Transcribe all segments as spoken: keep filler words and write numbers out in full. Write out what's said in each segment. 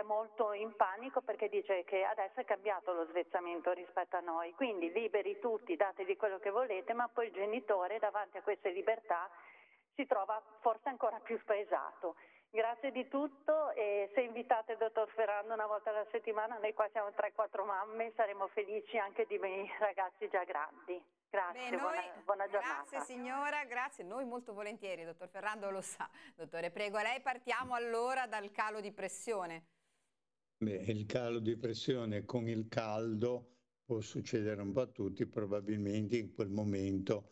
è molto in panico perché dice che adesso è cambiato lo svezzamento rispetto a noi, quindi liberi tutti, datevi quello che volete, ma poi il genitore davanti a queste libertà si trova forse ancora più spaesato. Grazie di tutto e se invitate il dottor Ferrando una volta alla settimana, noi qua siamo tre quattro mamme, saremo felici anche di miei ragazzi già grandi. Grazie, Beh, noi, buona, buona giornata. grazie signora, grazie, noi molto volentieri, dottor Ferrando lo sa. Dottore, prego, a lei partiamo allora dal calo di pressione. Beh, il calo di pressione con il caldo può succedere un po' a tutti, probabilmente in quel momento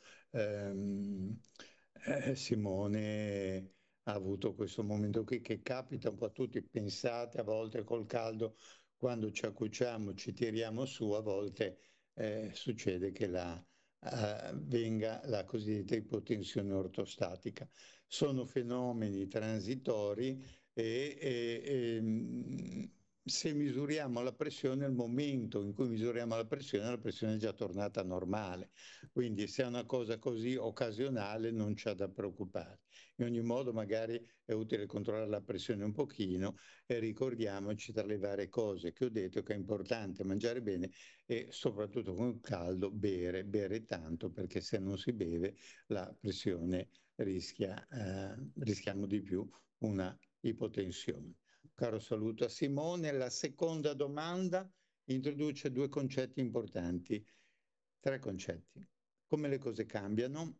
ehm, eh, Simone ha avuto questo momento qui che capita un po' a tutti. Pensate, a volte col caldo, quando ci accucciamo, ci tiriamo su, a volte eh, succede che la, eh, venga la cosiddetta ipotensione ortostatica. Sono fenomeni transitori e, e, e se misuriamo la pressione, al momento in cui misuriamo la pressione, la pressione è già tornata normale. Quindi se è una cosa così occasionale non c'è da preoccupare. In ogni modo magari è utile controllare la pressione un pochino e ricordiamoci tra le varie cose che ho detto che è importante mangiare bene e soprattutto con il caldo bere, bere tanto, perché se non si beve la pressione rischia, eh, rischiamo di più una ipotensione. Caro saluto a Simone. La seconda domanda introduce due concetti importanti, tre concetti. Come le cose cambiano,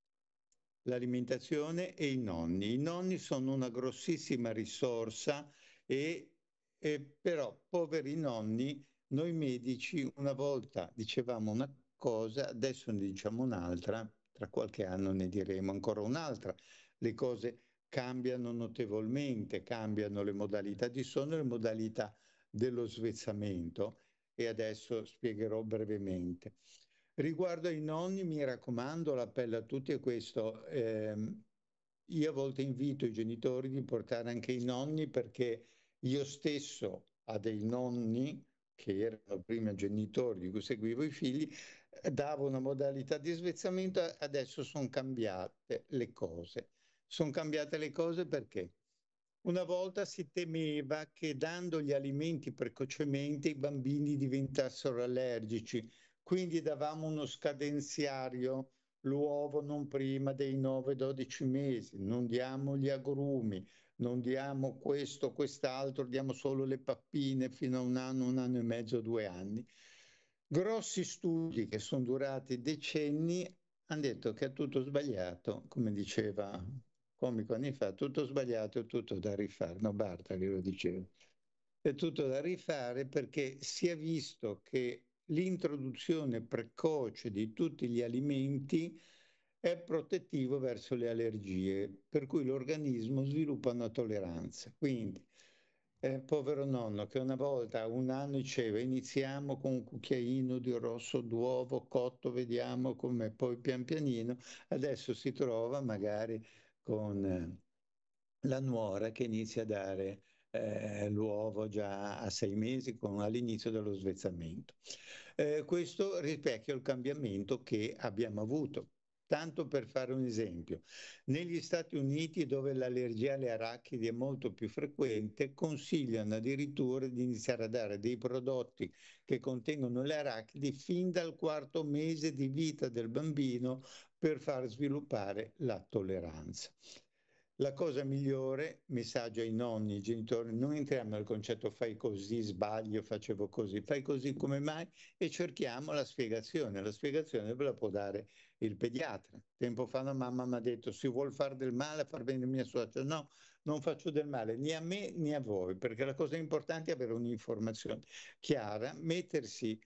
l'alimentazione e i nonni. I nonni sono una grossissima risorsa e, e però, poveri nonni, noi medici una volta dicevamo una cosa, adesso ne diciamo un'altra, tra qualche anno ne diremo ancora un'altra. Le cose cambiano notevolmente, cambiano le modalità di sonno e le modalità dello svezzamento e adesso spiegherò brevemente. Riguardo ai nonni, mi raccomando, l'appello a tutti è questo. ehm, io a volte invito i genitori di portare anche i nonni perché io stesso a dei nonni che erano prima genitori di cui seguivo i figli, eh, davo una modalità di svezzamento, adesso sono cambiate le cose. Sono cambiate le cose perché una volta si temeva che dando gli alimenti precocemente i bambini diventassero allergici, quindi davamo uno scadenziario, l'uovo non prima dei nove dodici mesi, non diamo gli agrumi, non diamo questo, quest'altro, diamo solo le pappine fino a un anno, un anno e mezzo, due anni. Grossi studi che sono durati decenni hanno detto che è tutto sbagliato, come diceva comico anni fa, tutto sbagliato e tutto da rifare. No, Bartali lo diceva. È tutto da rifare perché si è visto che l'introduzione precoce di tutti gli alimenti è protettivo verso le allergie, per cui l'organismo sviluppa una tolleranza. Quindi, eh, povero nonno che una volta a un anno diceva iniziamo con un cucchiaino di rosso d'uovo cotto, vediamo come poi pian pianino, adesso si trova magari con eh, la nuora che inizia a dare eh, l'uovo già a sei mesi con, all'inizio dello svezzamento. Eh, questo rispecchia il cambiamento che abbiamo avuto. Tanto per fare un esempio, negli Stati Uniti, dove l'allergia alle arachidi è molto più frequente, consigliano addirittura di iniziare a dare dei prodotti che contengono le arachidi fin dal quarto mese di vita del bambino per far sviluppare la tolleranza. La cosa migliore, messaggio ai nonni, ai genitori, non entriamo nel concetto fai così, sbaglio, facevo così, fai così come mai e cerchiamo la spiegazione. La spiegazione ve la può dare il pediatra. Tempo fa una mamma mi ha detto si vuol fare del male a far bene mia suocera. No, non faccio del male né a me né a voi, perché la cosa importante è avere un'informazione chiara, mettersi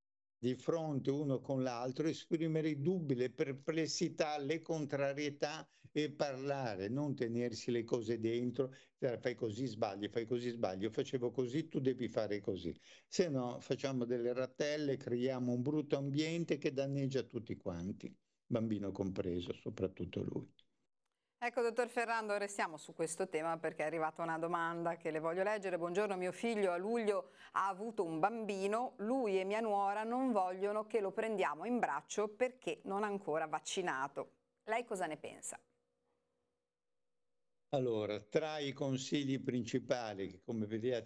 di fronte uno con l'altro, esprimere i dubbi, le perplessità, le contrarietà e parlare, non tenersi le cose dentro, fai così sbagli, fai così sbagli, io facevo così, tu devi fare così. Se no facciamo delle rattelle, creiamo un brutto ambiente che danneggia tutti quanti, bambino compreso, soprattutto lui. Ecco, dottor Ferrando, restiamo su questo tema perché è arrivata una domanda che le voglio leggere. Buongiorno, mio figlio a luglio ha avuto un bambino, lui e mia nuora non vogliono che lo prendiamo in braccio perché non è ancora vaccinato. Lei cosa ne pensa? Allora, tra i consigli principali che come vediate